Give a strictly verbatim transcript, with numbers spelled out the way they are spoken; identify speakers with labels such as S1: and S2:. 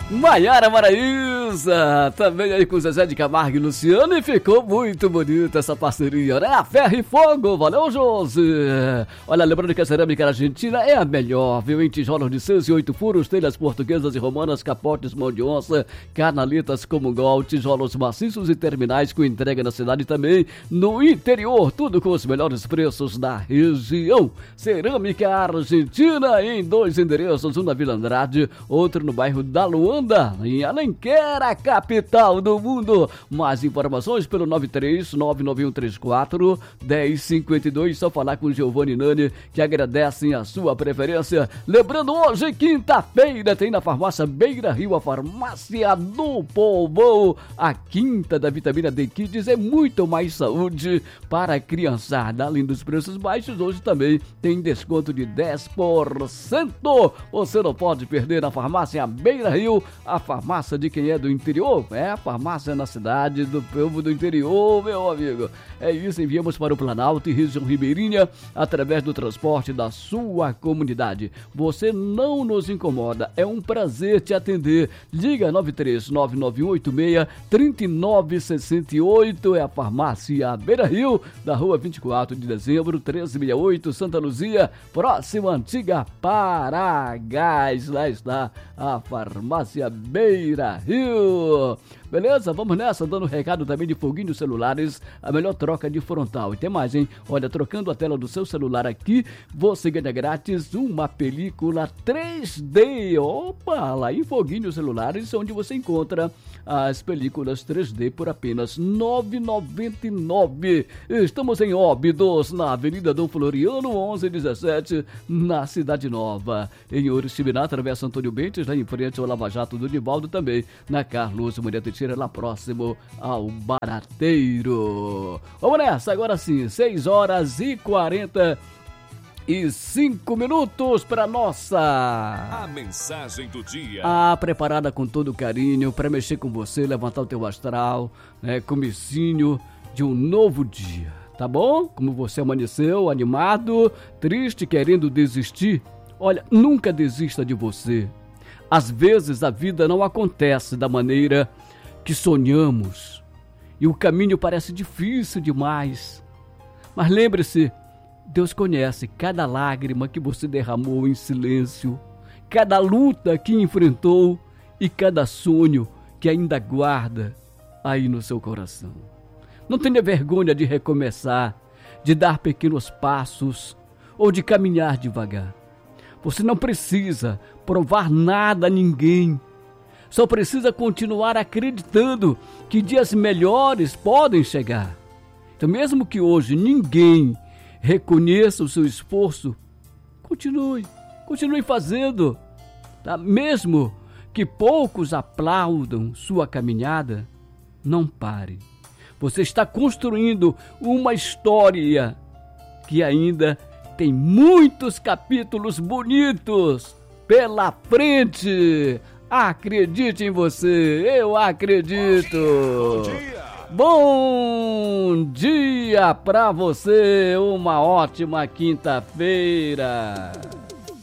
S1: Maiara Maraíza, também aí com Zezé de Camargo e Luciano, e ficou muito bonita essa parceria, né? Ferro e Fogo, valeu, Josi! Olha, lembrando que a cerâmica argentina é a melhor, viu? Em tijolos de seis e oito furos, telhas portuguesas e romanas, capotes, mão de onça, canaletas como gol, tijolos maciços e terminais com entrega na cidade e também no interior, tudo com os melhores preços da região. Cerâmica Argentina em dois endereços, um na Vila Andrade, outro no bairro da Luanda, em Alenquer, a capital do mundo. Mais informações pelo nove três nove nove um três quatro um zero cinco dois, só falar com o Giovanni Nani, que agradecem a sua preferência. Lembrando, hoje, quinta-feira, tem na farmácia Beira Rio, a farmácia do povo, a quinta da vitamina D Kids, é muito mais saúde para a criançada. Além dos preços baixos, hoje também tem desconto de dez por cento. Você não pode perder na farmácia Beira Rio, a farmácia de quem é do interior. É a farmácia na cidade do povo do interior, meu amigo. É isso, enviamos para o Planalto e região ribeirinha através do transporte da sua comunidade. Você não nos incomoda, é um prazer te atender. Liga nove três nove nove um oito seis três nove seis oito, é a farmácia Beira Rio, da rua vinte e quatro de dezembro, trezentos e sessenta e oito, Santa Luzia, próxima antiga Paragás. Lá está a farmácia Beira Rio. Beleza? Vamos nessa, dando recado também de foguinhos celulares, a melhor troca de frontal. E tem mais, hein? Olha, trocando a tela do seu celular aqui, você ganha grátis uma película três D. Opa, lá em Foguinhos Celulares, onde você encontra as películas três D por apenas nove reais e noventa e nove centavos. Estamos em Óbidos, na Avenida Dom Floriano, onze dezessete, na Cidade Nova. Em Oriximiná, Travessa Antônio Bentes, lá em frente ao Lava Jato do Nivaldo, também na Carlos Mulher Teixeira, lá próximo ao Barateiro. Vamos nessa, agora sim, seis horas e quarenta e cinco minutos para nossa...
S2: A mensagem do dia.
S1: Ah, preparada com todo carinho para mexer com você, levantar o teu astral, né, comecinho de um novo dia, tá bom? Como você amanheceu, animado, triste, querendo desistir? Olha, nunca desista de você. Às vezes a vida não acontece da maneira que sonhamos e o caminho parece difícil demais. Mas lembre-se, Deus conhece cada lágrima que você derramou em silêncio, cada luta que enfrentou e cada sonho que ainda guarda aí no seu coração. Não tenha vergonha de recomeçar, de dar pequenos passos ou de caminhar devagar. Você não precisa provar nada a ninguém. Só precisa continuar acreditando que dias melhores podem chegar. Então, mesmo que hoje ninguém reconheça o seu esforço, continue, continue fazendo. Tá? Mesmo que poucos aplaudam sua caminhada, não pare. Você está construindo uma história que ainda tem muitos capítulos bonitos pela frente. Acredite em você, eu acredito.
S2: Bom dia,
S1: bom dia pra você, uma ótima quinta-feira.